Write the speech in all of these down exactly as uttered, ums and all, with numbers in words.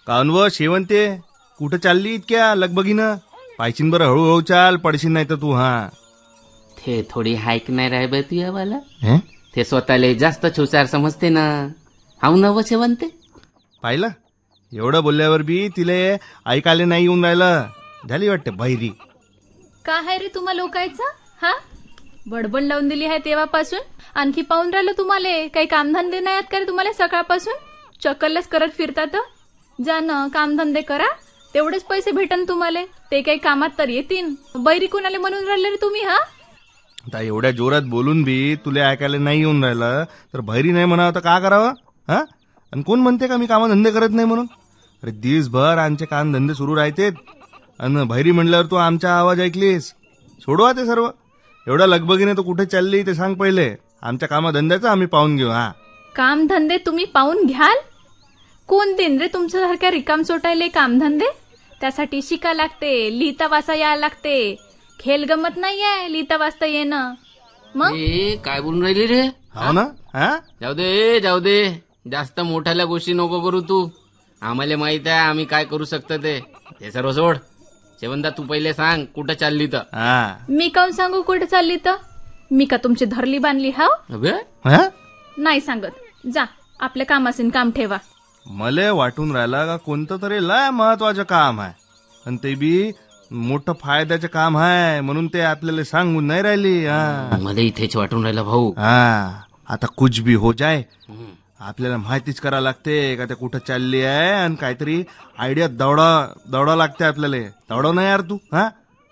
कानव शेवंते कुठं चालली इतक्या लगबगीनं? पायशीन बरं हळूहळू चाल, पडशील नाही तर तू. हा ते थोडी हाईक नाही राह बे तू यावाला. हे ते स्वतःला जास्त छुचार समजते ना. हाऊ नव शेवंते पाहिलं एवढं बोलल्यावर बी तिले ऐकायला नाही येऊन राहिलं. झाली वाटते बहिरी. काय आहे रे तुम्हा लोकायचं? हा बडबड लावून दिली आहे तेव्हापासून. आणखी पाहून राहिलं तुम्हाला काही कामधंदे नाही आहेत का रे तुम्हाला? सकाळपासून चक्करलाच करत फिरतात. जा ना कामधंदे करा, तेवढेच पैसे भेटन तुम्हाला. ते काही कामात तर येतील. बैरी कुणाले म्हणून राहिले रे तुम्ही? हा आता एवढ्या जोरात बोलून बी तुला ऐकायला नाही येऊन राहिलं तर बहिरी नाही म्हणावं तर का करावं? हा आणि कोण म्हणते का मी कामधंदे करत नाही म्हणून? अरे दिवसभर आमचे कामधंदे सुरू राहतेत आणि बहिरी म्हणल्यावर तू आमचा आवाज ऐकलीस. सोडवा ते सर्व. एवढ्या लगबगीने तू कुठे चालली ते सांग पहिले. आमच्या कामधंद्याचं आम्ही पाहून घेऊ. हा कामधंदे तुम्ही पाहून घ्याल? कोण देन रे तुमच्यासारख्या रिकाम चोटायले कामधंदे? त्यासाठी शिका लागते, लिहिता वाचा यायला लागते. खेळ गमत नाहीये लिहिता वाचता येणं. मग ए काय बोलून राहिली रे? हो ना. हा जाऊ दे जाऊ दे, जास्त मोठ्याल्या गोष्टी नको करू तू. आम्हाला माहित आहे आम्ही काय करू शकतो ते. ते सर्व सोड. शेवंता तू पहिले सांग कुठं चालली तर? हा मी काऊन सांगू कुठे चालली तर? मी का तुमची धरली बांधली? हाव अबे हा नाही सांगत. जा आपल्या कामासीन काम ठेवा. मले वाटून राहिला का कोणतं तरी लय महत्वाचं काम आहे आणि ते बी मोठं फायद्याचं काम आहे म्हणून ते आपल्याला सांगून नाही राहिली. हा मला इथेच वाटून राहिला भाऊ. हा आता कुछ भी हो जाय आपल्याला माहितीच करा लागते का ते कुठं चालली आहे आणि काहीतरी आयडिया दौडा दौडा लागते आपल्याला. दौडव नाही यार तू. हा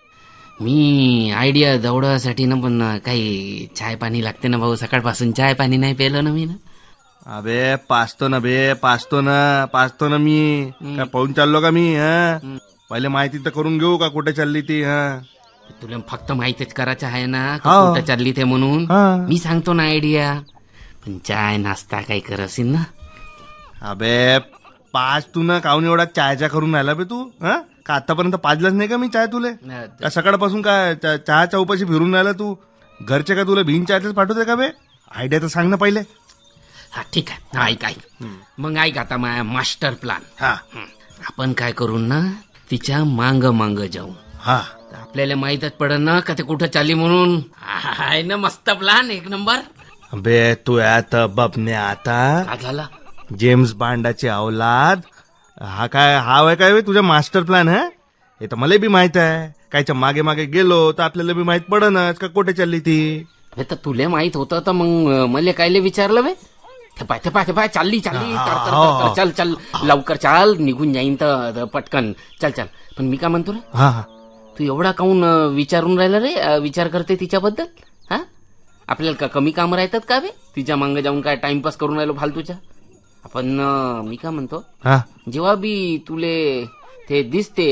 मी आयडिया दौडासाठी ना पण काही चाय पाणी लागते ना भाऊ. सकाळपासून चाय पाणी नाही पेलं ना मी ना. अबे पाचतो ना बे पाचतो ना पाचतो ना मी काय पाहून चाललो का मी? हा पहिले माहिती तर करून घेऊ का कुठे चालली ती. हा तुला फक्त माहितीच करायचं आहे ना हा. कुठं चालली ते म्हणून. हा. मी सांगतो ना आयडिया. पण चाय नाश्ता काही करशील ना? अबे पाच तू ना काऊन एवढा चायचा करून राहिला बे तू? हा का आतापर्यंत पाजलाच नाही का मी चाय तुले? का सकाळपासून काय चहाच्या उपाशी फिरून राहिला तू? घरचे का तुला भिन चायच पाठवते का बे? आयडिया तर सांग ना पहिले. हा ठीक आहे. हा, ऐक ऐक मग ऐक आता माझा मास्टर प्लॅन. हा आपण काय करू ना तिच्या मांग मांग जाऊ. हा तर आपल्याला माहीतच पडन ना का ते कुठं चालली म्हणून. आहे ना मस्त प्लॅन एक नंबर. बे तू आता बपने आता काय झाला? जेम्स बांडाची अवलाद. हा काय हा आहे काय बे तुझा मास्टर प्लॅन? है हे तर मला बी माहित आहे. कायच्या मागे मागे गेलो तर आपल्याला बी माहित पडनच का कुठे चालली ती. हे तर तुला माहित होतं तर मग मला कायले विचारलं बे? ते पाय ते पाय ते पाय चालली चालली तर- तर- तर- तर- चल चल लवकर चाल निघून जाईन तर पटकन. चल चल. पण मी काय म्हणतो रे, हा हा तू एवढा काऊन विचारून राहिला रे? विचार करते तिच्याबद्दल. हा आपल्याला का कमी काम राहतात का बे? तिच्या मांग जाऊन काय टाइमपास करून राहिलो फालतूच्या आपण. मी काय म्हणतो, हा जेव्हा बी तुले ते दिसते